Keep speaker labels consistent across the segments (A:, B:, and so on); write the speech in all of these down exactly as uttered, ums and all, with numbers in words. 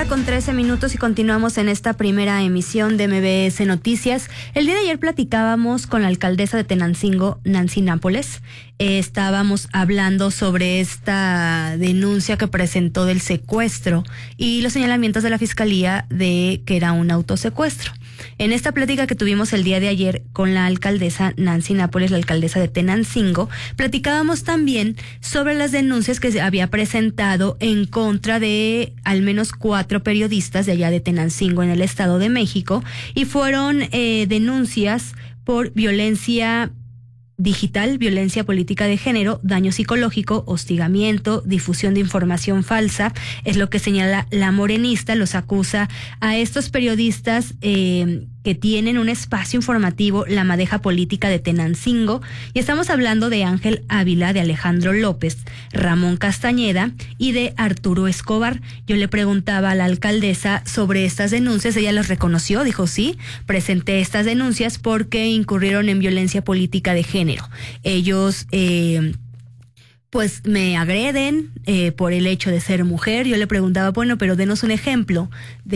A: hora con trece minutos y continuamos en esta primera emisión de M B S Noticias. El día de ayer platicábamos con la alcaldesa de Tenancingo, Nancy Nápoles. Eh, estábamos hablando sobre esta denuncia que presentó del secuestro y los señalamientos de la fiscalía de que era un autosecuestro. En esta plática que tuvimos el día de ayer con la alcaldesa Nancy Nápoles, la alcaldesa de Tenancingo, platicábamos también sobre las denuncias que se había presentado en contra de al menos cuatro periodistas de allá de Tenancingo en el Estado de México, y fueron eh, denuncias por violencia digital, violencia política de género, daño psicológico, hostigamiento, difusión de información falsa. Es lo que señala la morenista. Los acusa a estos periodistas eh, que tienen un espacio informativo, La Madeja Política de Tenancingo, y estamos hablando de Ángel Ávila, de Alejandro López, Ramón Castañeda y de Arturo Escobar. Yo le preguntaba a la alcaldesa sobre estas denuncias, ella las reconoció, dijo sí, presenté estas denuncias porque incurrieron en violencia política de género. Ellos eh, pues me agreden eh, por el hecho de ser mujer. Yo le preguntaba, bueno, pero denos un ejemplo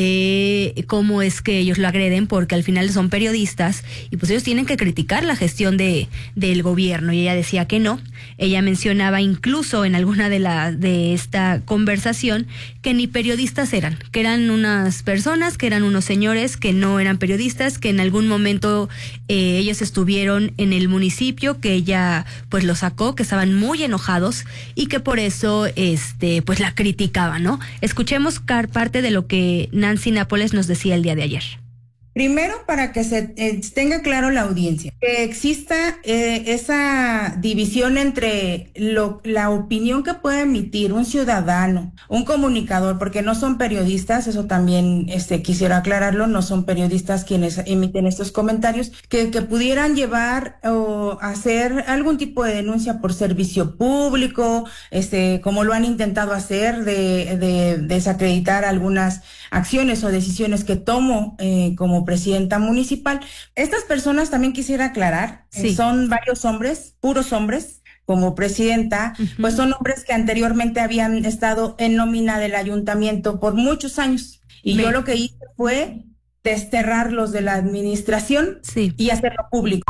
A: de cómo es que ellos lo agreden, porque al final son periodistas y pues ellos tienen que criticar la gestión de del gobierno, y ella decía que no. Ella mencionaba incluso en alguna de la de esta conversación que ni periodistas eran, que eran unas personas, que eran unos señores que no eran periodistas, que en algún momento eh, ellos estuvieron en el municipio, que ella pues los sacó, que estaban muy enojados y que por eso este pues la criticaba, ¿no? Escuchemos parte de lo que Nancy Nápoles nos decía el día de ayer.
B: Primero, para que se eh, tenga claro la audiencia, que exista eh, esa división entre lo, la opinión que puede emitir un ciudadano, un comunicador, porque no son periodistas, eso también este, quisiera aclararlo, no son periodistas quienes emiten estos comentarios, que, que pudieran llevar o hacer algún tipo de denuncia por servicio público, este, como lo han intentado hacer, de, de, de desacreditar algunas acciones o decisiones que tomo eh, como presidenta municipal. Estas personas, también quisiera aclarar, sí. eh, son varios hombres, puros hombres, como presidenta, uh-huh. pues son hombres que anteriormente habían estado en nómina del ayuntamiento por muchos años. Y Me... yo lo que hice fue desterrarlos de la administración sí. y hacerlo público.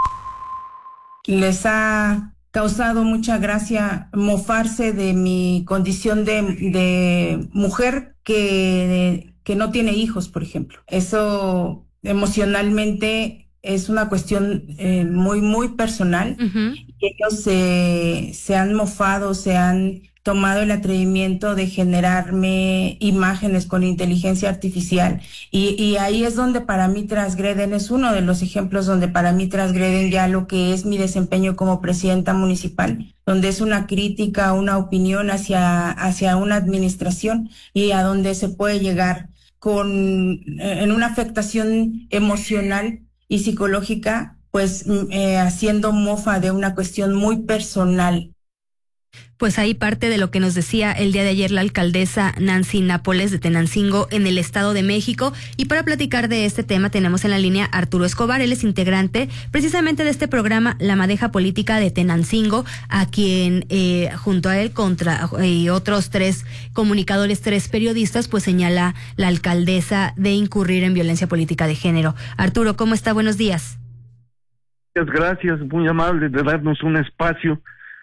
B: Les ha causado mucha gracia mofarse de mi condición de, de mujer que, que no tiene hijos, por ejemplo. Eso emocionalmente es una cuestión eh, muy, muy personal. Uh-huh. Y ellos se, se han mofado, se han tomado el atrevimiento de generarme imágenes con inteligencia artificial. Y, y ahí es donde para mí transgreden, es uno de los ejemplos donde para mí transgreden ya lo que es mi desempeño como presidenta municipal, donde es una crítica, una opinión hacia, hacia una administración, y a donde se puede llegar con en una afectación emocional y psicológica, pues eh, haciendo mofa de una cuestión muy personal.
A: Pues ahí parte de lo que nos decía el día de ayer la alcaldesa Nancy Nápoles de Tenancingo en el Estado de México. Y para platicar de este tema tenemos en la línea a Arturo Escobar. Él es integrante precisamente de este programa La Madeja Política de Tenancingo, a quien eh, junto a él contra y otros tres comunicadores, tres periodistas, pues señala la alcaldesa de incurrir en violencia política de género. Arturo, ¿cómo está? Buenos días.
C: Muchas gracias, muy amable de darnos un espacio.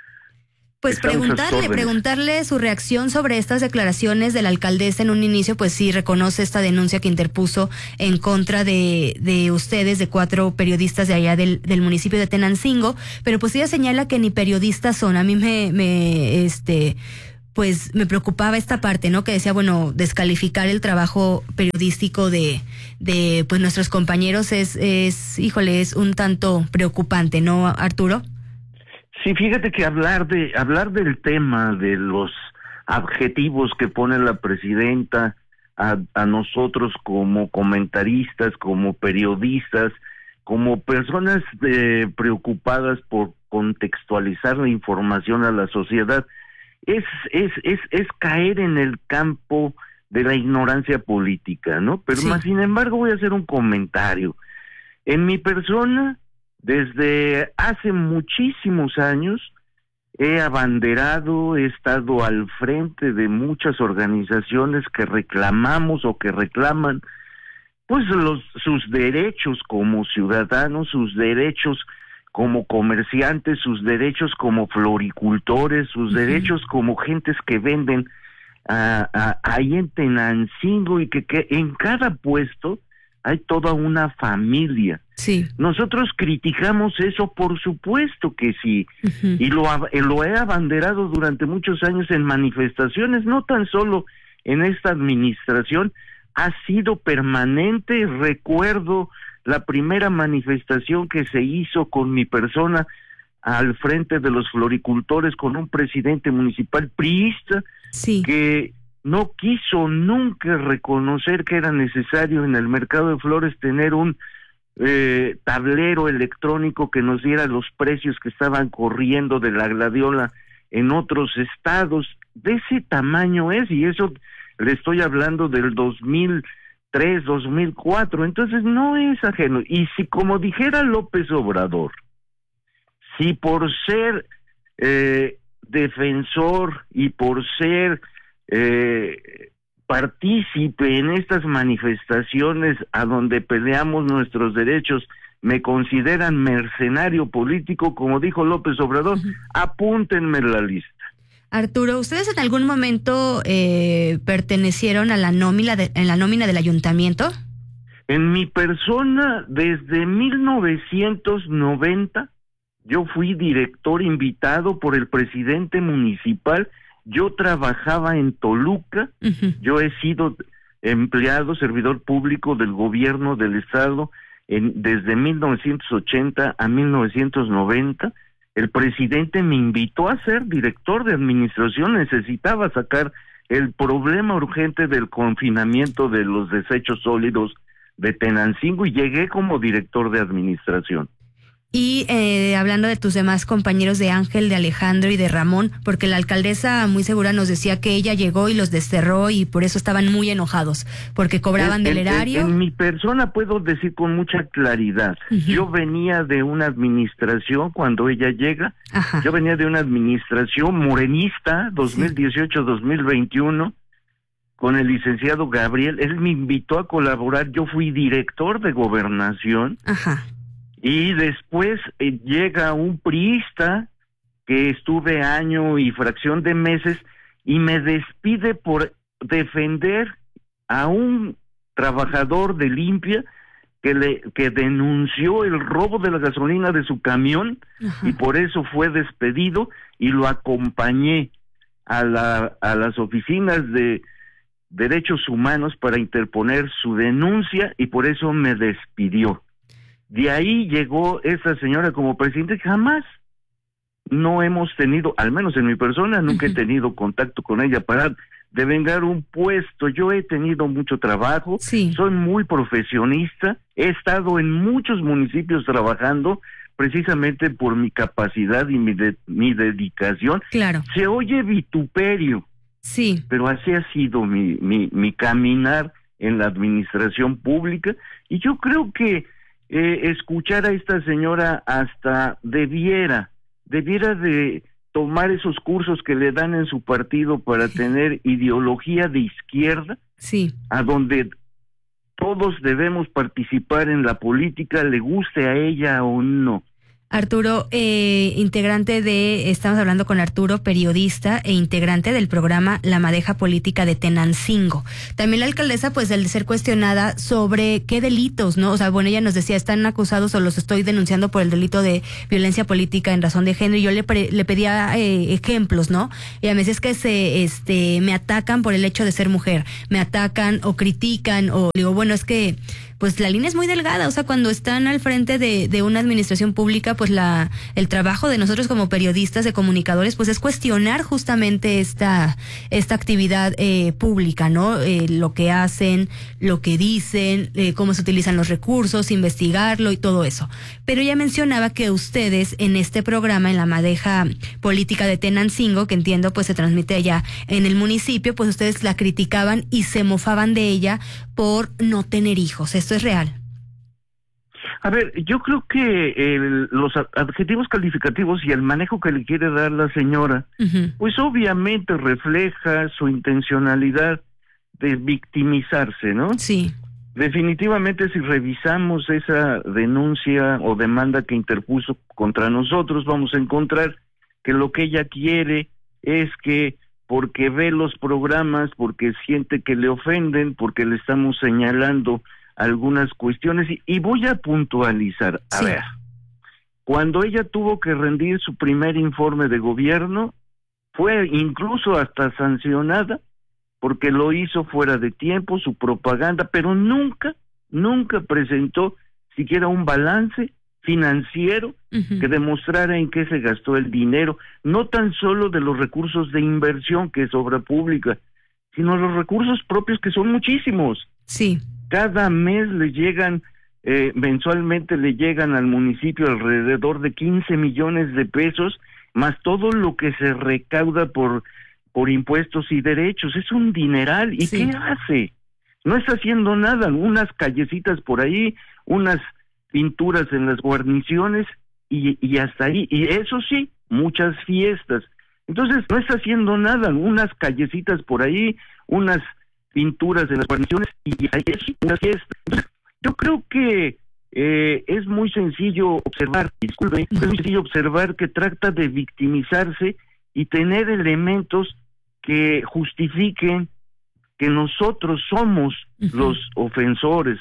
A: Pues preguntarle, preguntarle su reacción sobre estas declaraciones de la alcaldesa. En un inicio, pues sí reconoce esta denuncia que interpuso en contra de, de ustedes, de cuatro periodistas de allá del, del municipio de Tenancingo, pero pues ella señala que ni periodistas son. A mí me, me, este, pues me preocupaba esta parte, ¿no? Que decía, bueno, descalificar el trabajo periodístico de, de, pues nuestros compañeros es, es, híjole, es un tanto preocupante, ¿no, Arturo?
C: Sí, fíjate que hablar de hablar del tema, de los adjetivos que pone la presidenta a, a nosotros como comentaristas, como periodistas, como personas eh, preocupadas por contextualizar la información a la sociedad, es es es es caer en el campo de la ignorancia política, ¿no? Pero sí. más sin embargo voy a hacer un comentario. En mi persona, desde hace muchísimos años, he abanderado, he estado al frente de muchas organizaciones que reclamamos o que reclaman pues los sus derechos como ciudadanos, sus derechos como comerciantes, sus derechos como floricultores, sus uh-huh. derechos como gentes que venden a, a, ahí en Tenancingo, y que, que en cada puesto hay toda una familia.
A: Sí.
C: Nosotros criticamos eso, por supuesto que sí, uh-huh. y lo, lo he abanderado durante muchos años en manifestaciones, no tan solo en esta administración, ha sido permanente. Recuerdo la primera manifestación que se hizo con mi persona al frente de los floricultores, con un presidente municipal priista,
A: sí.
C: que no quiso nunca reconocer que era necesario en el mercado de flores tener un eh, tablero electrónico que nos diera los precios que estaban corriendo de la gladiola en otros estados. De ese tamaño es, y eso le estoy hablando del dos mil tres, dos mil cuatro, entonces no es ajeno. Y si, como dijera López Obrador, si por ser eh, defensor y por ser eh, partícipe en estas manifestaciones a donde peleamos nuestros derechos, me consideran mercenario político, como dijo López Obrador, uh-huh. apúntenme la lista.
A: Arturo, ¿ustedes en algún momento eh, pertenecieron a la nómina de, en la nómina del ayuntamiento?
C: En mi persona, desde mil novecientos noventa, yo fui director invitado por el presidente municipal. Yo trabajaba en Toluca, uh-huh. yo he sido empleado, servidor público del gobierno del estado en, desde mil novecientos ochenta a mil novecientos noventa. El presidente me invitó a ser director de administración, necesitaba sacar el problema urgente del confinamiento de los desechos sólidos de Tenancingo, y llegué como director de administración.
A: Y eh, hablando de tus demás compañeros, de Ángel, de Alejandro y de Ramón, porque la alcaldesa muy segura nos decía que ella llegó y los desterró y por eso estaban muy enojados, porque cobraban en, del
C: en,
A: erario.
C: En, en mi persona puedo decir con mucha claridad, uh-huh. yo venía de una administración, cuando ella llega, Ajá. yo venía de una administración morenista, dos mil dieciocho a dos mil veintiuno, con el licenciado Gabriel. Él me invitó a colaborar, yo fui director de gobernación.
A: Ajá.
C: Y después eh, llega un priista que estuve año y fracción de meses y me despide por defender a un trabajador de Limpia que le que denunció el robo de la gasolina de su camión. Ajá. Y por eso fue despedido, y lo acompañé a la a las oficinas de Derechos Humanos para interponer su denuncia, y por eso me despidió. De ahí llegó esa señora como presidente. Jamás no hemos tenido, al menos en mi persona, nunca uh-huh. he tenido contacto con ella para devengar un puesto. Yo he tenido mucho trabajo,
A: sí.
C: soy muy profesionista, he estado en muchos municipios trabajando precisamente por mi capacidad y mi, de, mi dedicación.
A: Claro.
C: Se oye vituperio,
A: sí,
C: pero así ha sido mi, mi, mi caminar en la administración pública, y yo creo que Eh, escuchar a esta señora hasta debiera, debiera de tomar esos cursos que le dan en su partido para tener ideología de izquierda,
A: sí,
C: a donde todos debemos participar en la política, le guste a ella o no.
A: Arturo, eh, integrante de, estamos hablando con Arturo, periodista e integrante del programa La Madeja Política de Tenancingo. También la alcaldesa, pues, al ser cuestionada sobre qué delitos, ¿no? O sea, bueno, ella nos decía, están acusados o los estoy denunciando por el delito de violencia política en razón de género, y yo le, pre, le pedía eh, ejemplos, ¿no? Y a veces es que se, este, me atacan por el hecho de ser mujer, me atacan o critican, o digo, bueno, es que pues la línea es muy delgada. O sea, cuando están al frente de, de una administración pública, pues la el trabajo de nosotros como periodistas, de comunicadores, pues es cuestionar justamente esta esta actividad eh, pública, ¿no? Eh, lo que hacen, lo que dicen, eh, cómo se utilizan los recursos, investigarlo y todo eso. Pero ella mencionaba que ustedes en este programa, en la Madeja Política de Tenancingo, que entiendo pues se transmite allá en el municipio, pues ustedes la criticaban y se mofaban de ella por no tener hijos. ¿Esto es real?
C: A ver, yo creo que el, los adjetivos calificativos y el manejo que le quiere dar la señora, uh-huh. pues obviamente refleja su intencionalidad de victimizarse, ¿no?
A: Sí.
C: Definitivamente, si revisamos esa denuncia o demanda que interpuso contra nosotros, vamos a encontrar que lo que ella quiere es que, porque ve los programas, porque siente que le ofenden, porque le estamos señalando algunas cuestiones, y, y voy a puntualizar. A sí. ver, cuando ella tuvo que rendir su primer informe de gobierno, fue incluso hasta sancionada, porque lo hizo fuera de tiempo, su propaganda, pero nunca, nunca presentó siquiera un balance financiero uh-huh. que demostrara en qué se gastó el dinero, no tan solo de los recursos de inversión, que es obra pública, sino los recursos propios, que son muchísimos.
A: Sí.
C: Cada mes le llegan, eh, mensualmente le llegan al municipio alrededor de quince millones de pesos, más todo lo que se recauda por, por impuestos y derechos. Es un dineral. ¿Y sí. qué hace? No está haciendo nada. Unas callecitas por ahí, unas pinturas en las guarniciones y, y hasta ahí. Y eso sí, muchas fiestas. Entonces, no está haciendo nada. Unas callecitas por ahí, unas pinturas en las guarniciones y ahí es una fiesta. Entonces, yo creo que eh, es muy sencillo observar, disculpe, uh-huh. es muy sencillo observar que trata de victimizarse y tener elementos que justifiquen que nosotros somos uh-huh. los ofensores.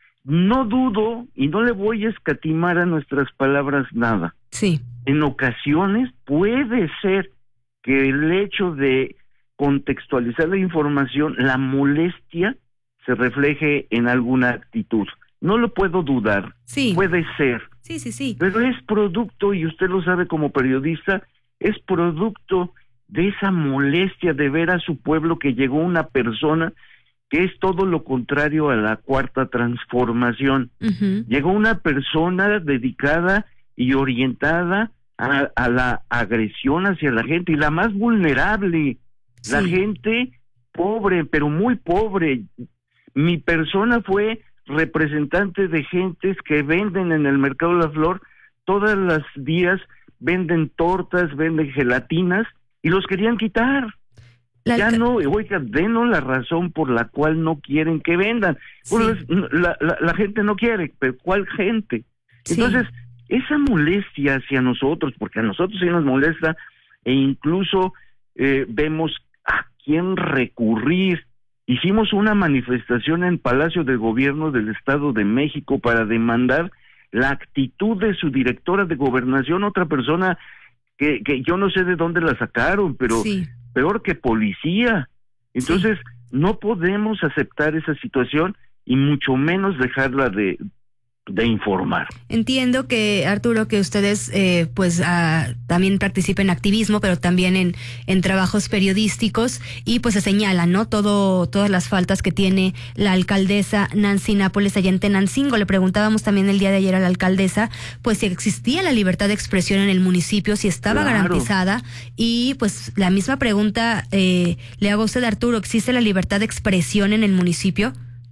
C: No dudo y no le voy a escatimar a nuestras palabras nada.
A: Sí.
C: En ocasiones puede ser que el hecho de contextualizar la información, la molestia se refleje en alguna actitud. No lo puedo dudar.
A: Sí.
C: Puede ser.
A: Sí, sí, sí.
C: Pero es producto, y usted lo sabe como periodista, es producto de esa molestia de ver a su pueblo que llegó una persona que es todo lo contrario a la cuarta transformación. Uh-huh. Llegó una persona dedicada y orientada a, a la agresión hacia la gente, y la más vulnerable, sí. la gente pobre, pero muy pobre. Mi persona fue representante de gentes que venden en el mercado de la flor, todas las días venden tortas, venden gelatinas, y los querían quitar. La ya no, oiga, denos la razón por la cual no quieren que vendan. Sí. Pues la, la, la gente no quiere, pero ¿cuál gente? Sí. Entonces, esa molestia hacia nosotros, porque a nosotros sí nos molesta, e incluso eh, vemos a quién recurrir. Hicimos una manifestación en Palacio de Gobierno del Estado de México para demandar la actitud de su directora de Gobernación, otra persona que, que yo no sé de dónde la sacaron, pero sí. peor que policía. Entonces, sí. no podemos aceptar esa situación y mucho menos dejarla de, de informar.
A: Entiendo que, Arturo, que ustedes eh, pues ah, también participen en activismo, pero también en, en trabajos periodísticos, y pues se señalan, ¿no? Todo, todas las faltas que tiene la alcaldesa Nancy Nápoles allá en Tenancingo. Le preguntábamos también el día de ayer a la alcaldesa, pues si existía la libertad de expresión en el municipio, si estaba claro. garantizada, y pues la misma pregunta eh, le hago a usted, Arturo, ¿existe la libertad de expresión en el municipio?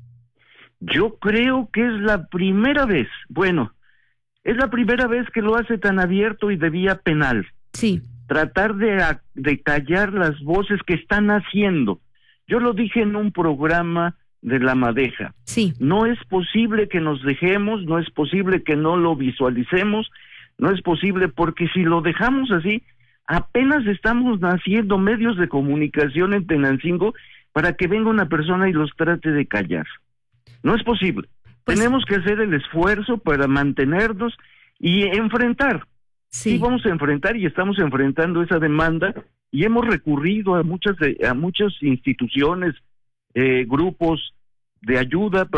C: Yo creo que es la primera vez, bueno, es la primera vez que lo hace tan abierto y de vía penal.
A: Sí.
C: Tratar de, de callar las voces que están haciendo. Yo lo dije en un programa de La Madeja.
A: Sí.
C: No es posible que nos dejemos, no es posible que no lo visualicemos, no es posible, porque si lo dejamos así, apenas estamos haciendo medios de comunicación en Tenancingo para que venga una persona y los trate de callar. No es posible. Pues, tenemos que hacer el esfuerzo para mantenernos y enfrentar. Sí. sí, vamos a enfrentar y estamos enfrentando esa demanda, y hemos recurrido a muchas a muchas instituciones, eh, grupos de ayuda para